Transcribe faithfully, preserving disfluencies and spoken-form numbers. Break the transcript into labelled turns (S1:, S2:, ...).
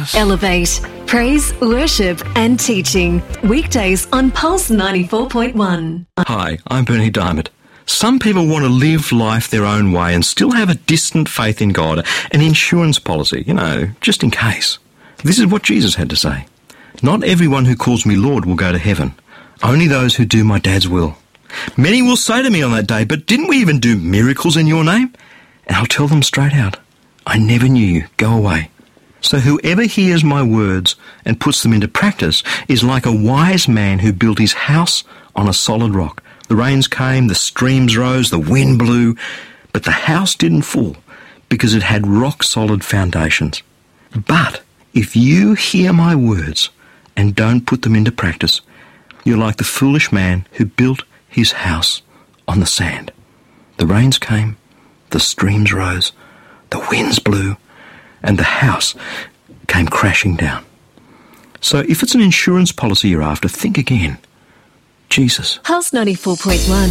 S1: Elevate. Praise, worship and teaching. Weekdays on Pulse ninety-four point one.
S2: Hi, I'm Bernie Diamond. Some people want to live life their own way and still have a distant faith in God, an insurance policy, you know, just in case. This is what Jesus had to say. Not everyone who calls me Lord will go to heaven. Only those who do my Dad's will. Many will say to me on that day, but didn't we even do miracles in your name? And I'll tell them straight out, I never knew you. Go away. So whoever hears my words and puts them into practice is like a wise man who built his house on a solid rock. The rains came, the streams rose, the wind blew, but the house didn't fall because it had rock-solid foundations. But if you hear my words and don't put them into practice, you're like the foolish man who built his house on the sand. The rains came, the streams rose, the winds blew, and the house came crashing down. So if it's an insurance policy you're after, think again. Jesus.
S1: Pulse ninety-four point one.